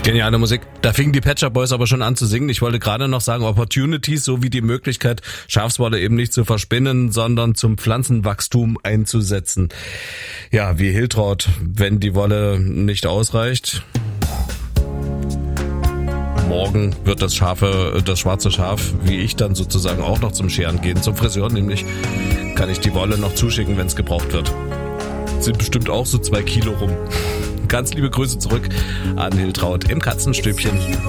Geniale Musik. Da fingen die Pet Shop Boys aber schon an zu singen. Ich wollte gerade noch sagen, Opportunities sowie die Möglichkeit, Schafswolle eben nicht zu verspinnen, sondern zum Pflanzenwachstum einzusetzen. Ja, wie Hiltrud, wenn die Wolle nicht ausreicht. Morgen wird das schwarze Schaf, wie ich dann sozusagen auch noch zum Scheren gehen, zum Friseur nämlich, kann ich die Wolle noch zuschicken, wenn es gebraucht wird. Sind bestimmt auch so 2 Kilo rum. Ganz liebe Grüße zurück an Hiltrud im Katzenstübchen.